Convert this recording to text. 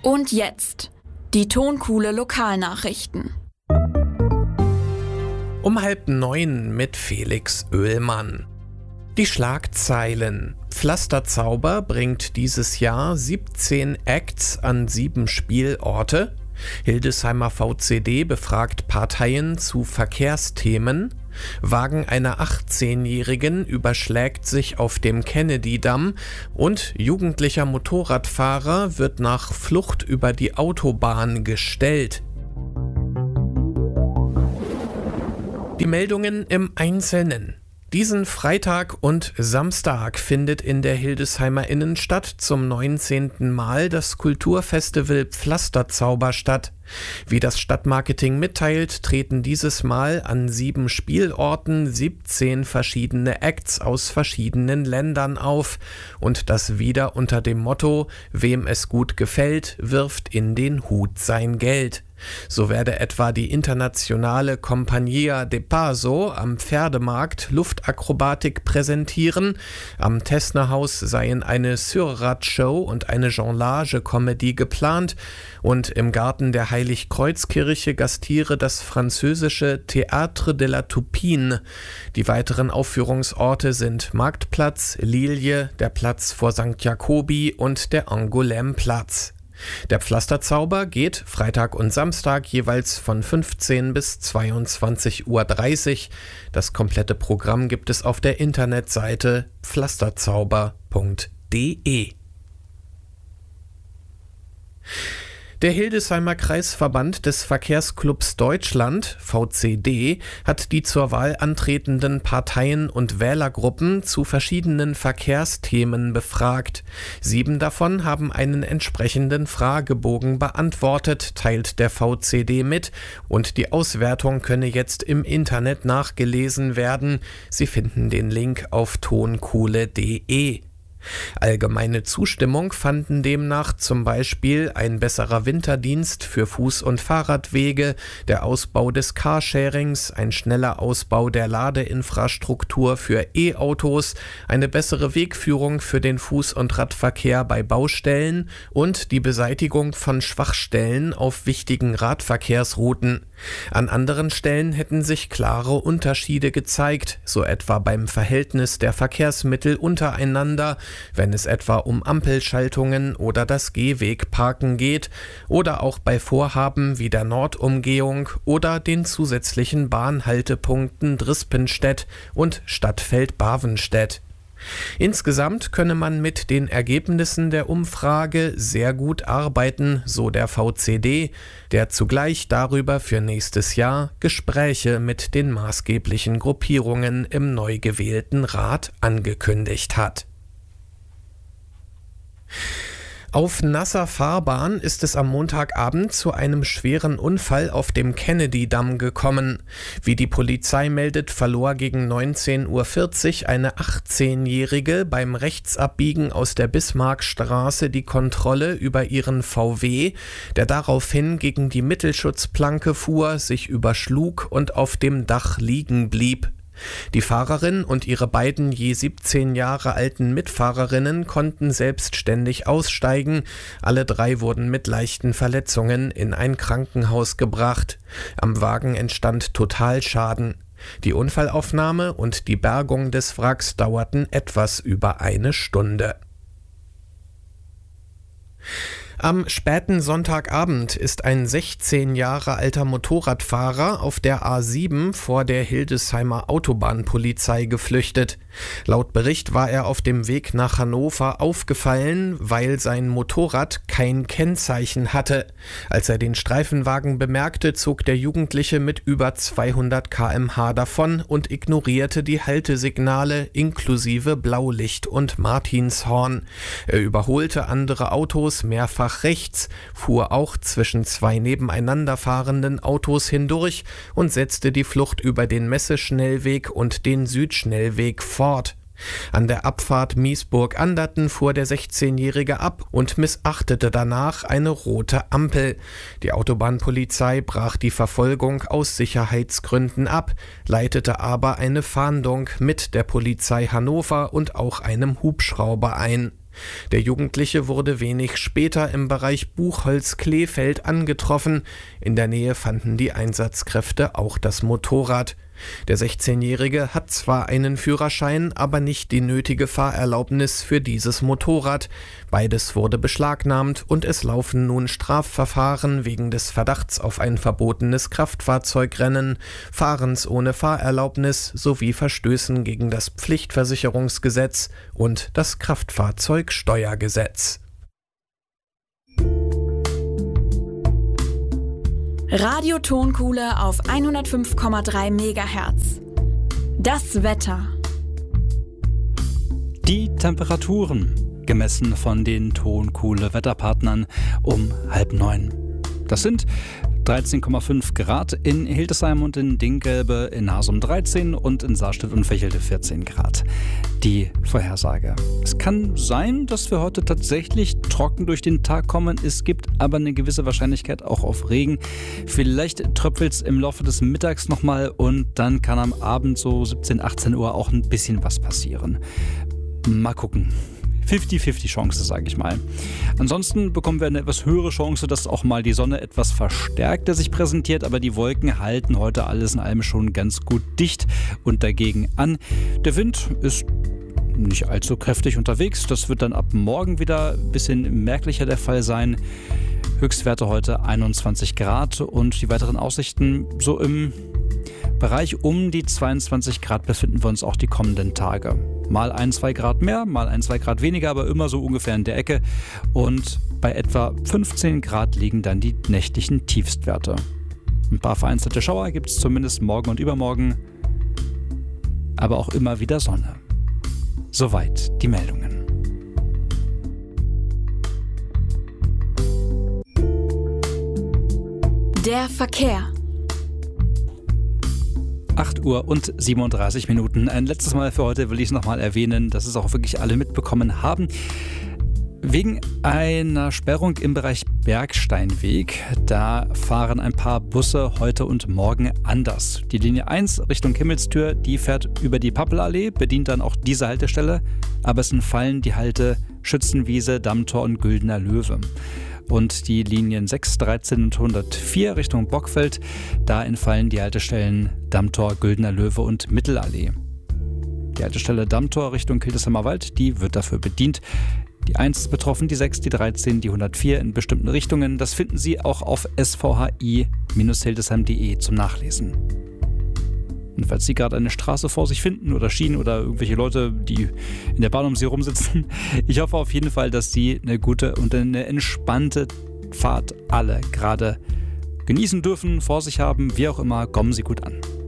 Und jetzt die Tonkuhle Lokalnachrichten. Um 8:30 mit Felix Oehlmann. Die Schlagzeilen. Pflasterzauber bringt dieses Jahr 17 Acts an 7 Spielorte. Hildesheimer VCD befragt Parteien zu Verkehrsthemen. Wagen einer 18-Jährigen überschlägt sich auf dem Kennedy-Damm und jugendlicher Motorradfahrer wird nach Flucht über die Autobahn gestellt. Die Meldungen im Einzelnen. Diesen Freitag und Samstag findet in der Hildesheimer Innenstadt zum 19. Mal das Kulturfestival Pflasterzauber statt. Wie das Stadtmarketing mitteilt, treten dieses Mal an 7 Spielorten 17 verschiedene Acts aus verschiedenen Ländern auf. Und das wieder unter dem Motto: Wem es gut gefällt, wirft in den Hut sein Geld. So werde etwa die internationale Compagnia de Paso am Pferdemarkt Luftakrobatik präsentieren, am Tessnerhaus seien eine Sürrad-Show und eine Jonglage-Comedy geplant und im Garten der Heiligkreuzkirche gastiere das französische Théâtre de la Toupine. Die weiteren Aufführungsorte sind Marktplatz, Lilie, der Platz vor St. Jacobi und der Angoulême-Platz. Der Pflasterzauber geht Freitag und Samstag jeweils von 15 bis 22:30 Uhr. Das komplette Programm gibt es auf der Internetseite pflasterzauber.de. Der Hildesheimer Kreisverband des Verkehrsclubs Deutschland, VCD, hat die zur Wahl antretenden Parteien und Wählergruppen zu verschiedenen Verkehrsthemen befragt. 7 davon haben einen entsprechenden Fragebogen beantwortet, teilt der VCD mit, und die Auswertung könne jetzt im Internet nachgelesen werden. Sie finden den Link auf tonkuhle.de. Allgemeine Zustimmung fanden demnach zum Beispiel ein besserer Winterdienst für Fuß- und Fahrradwege, der Ausbau des Carsharings, ein schneller Ausbau der Ladeinfrastruktur für E-Autos, eine bessere Wegführung für den Fuß- und Radverkehr bei Baustellen und die Beseitigung von Schwachstellen auf wichtigen Radverkehrsrouten. An anderen Stellen hätten sich klare Unterschiede gezeigt, so etwa beim Verhältnis der Verkehrsmittel untereinander, wenn es etwa um Ampelschaltungen oder das Gehwegparken geht, oder auch bei Vorhaben wie der Nordumgehung oder den zusätzlichen Bahnhaltepunkten Drispenstedt und Stadtfeld-Bavenstedt. Insgesamt könne man mit den Ergebnissen der Umfrage sehr gut arbeiten, so der VCD, der zugleich darüber für nächstes Jahr Gespräche mit den maßgeblichen Gruppierungen im neu gewählten Rat angekündigt hat. Auf nasser Fahrbahn ist es am Montagabend zu einem schweren Unfall auf dem Kennedy-Damm gekommen. Wie die Polizei meldet, verlor gegen 19:40 Uhr eine 18-Jährige beim Rechtsabbiegen aus der Bismarckstraße die Kontrolle über ihren VW, der daraufhin gegen die Mittelschutzplanke fuhr, sich überschlug und auf dem Dach liegen blieb. Die Fahrerin und ihre beiden je 17 Jahre alten Mitfahrerinnen konnten selbstständig aussteigen. Alle 3 wurden mit leichten Verletzungen in ein Krankenhaus gebracht. Am Wagen entstand Totalschaden. Die Unfallaufnahme und die Bergung des Wracks dauerten etwas über eine Stunde. Am späten Sonntagabend ist ein 16 Jahre alter Motorradfahrer auf der A7 vor der Hildesheimer Autobahnpolizei geflüchtet. Laut Bericht war er auf dem Weg nach Hannover aufgefallen, weil sein Motorrad kein Kennzeichen hatte. Als er den Streifenwagen bemerkte, zog der Jugendliche mit über 200 km/h davon und ignorierte die Haltesignale inklusive Blaulicht und Martinshorn. Er überholte andere Autos mehrfach rechts, fuhr auch zwischen 2 nebeneinander fahrenden Autos hindurch und setzte die Flucht über den Messeschnellweg und den Südschnellweg fort. An der Abfahrt Miesburg-Anderten fuhr der 16-Jährige ab und missachtete danach eine rote Ampel. Die Autobahnpolizei brach die Verfolgung aus Sicherheitsgründen ab, leitete aber eine Fahndung mit der Polizei Hannover und auch einem Hubschrauber ein. Der Jugendliche wurde wenig später im Bereich Buchholz-Kleefeld angetroffen. In der Nähe fanden die Einsatzkräfte auch das Motorrad. Der 16-Jährige hat zwar einen Führerschein, aber nicht die nötige Fahrerlaubnis für dieses Motorrad. Beides wurde beschlagnahmt und es laufen nun Strafverfahren wegen des Verdachts auf ein verbotenes Kraftfahrzeugrennen, Fahrens ohne Fahrerlaubnis sowie Verstößen gegen das Pflichtversicherungsgesetz und das Kraftfahrzeugsteuergesetz. Radio Tonkuhle auf 105,3 MHz. Das Wetter. Die Temperaturen, gemessen von den Tonkuhle Wetterpartnern um 8:30. Das sind 13,5 Grad in Hildesheim und in Dinkgelbe, in Hasum 13 und in Saarstedt und Vechelde 14 Grad. Die Vorhersage. Es kann sein, dass wir heute tatsächlich trocken durch den Tag kommen. Es gibt aber eine gewisse Wahrscheinlichkeit auch auf Regen. Vielleicht tröpfelt es im Laufe des Mittags nochmal und dann kann am Abend so 17, 18 Uhr auch ein bisschen was passieren. Mal gucken. 50-50 Chance, sage ich mal. Ansonsten bekommen wir eine etwas höhere Chance, dass auch mal die Sonne etwas verstärkter sich präsentiert, aber die Wolken halten heute alles in allem schon ganz gut dicht und dagegen an. Der Wind ist nicht allzu kräftig unterwegs, das wird dann ab morgen wieder ein bisschen merklicher der Fall sein. Höchstwerte heute 21 Grad und die weiteren Aussichten so im Bereich um die 22 Grad befinden wir uns auch die kommenden Tage. Mal 1-2 Grad mehr, mal 1-2 Grad weniger, aber immer so ungefähr in der Ecke. Und bei etwa 15 Grad liegen dann die nächtlichen Tiefstwerte. Ein paar vereinzelte Schauer gibt es zumindest morgen und übermorgen, aber auch immer wieder Sonne. Soweit die Meldungen. Der Verkehr. 8 Uhr und 37 Minuten. Ein letztes Mal für heute will ich es nochmal erwähnen, dass es auch wirklich alle mitbekommen haben. Wegen einer Sperrung im Bereich Bergsteinweg, da fahren ein paar Busse heute und morgen anders. Die Linie 1 Richtung Himmelstür, die fährt über die Pappelallee, bedient dann auch diese Haltestelle, aber es entfallen die Halte Schützenwiese, Dammtor und Güldener Löwe. Und die Linien 6, 13 und 104 Richtung Bockfeld, da entfallen die Haltestellen Dammtor, Güldener Löwe und Mittelallee. Die Haltestelle Dammtor Richtung Hildesheimer Wald, die wird dafür bedient. Die 1 ist betroffen, die 6, die 13, die 104 in bestimmten Richtungen. Das finden Sie auch auf svhi-hildesheim.de zum Nachlesen. Und falls Sie gerade eine Straße vor sich finden oder Schienen oder irgendwelche Leute, die in der Bahn um Sie rumsitzen, ich hoffe auf jeden Fall, dass Sie eine gute und eine entspannte Fahrt alle gerade genießen dürfen, vor sich haben, wie auch immer, kommen Sie gut an.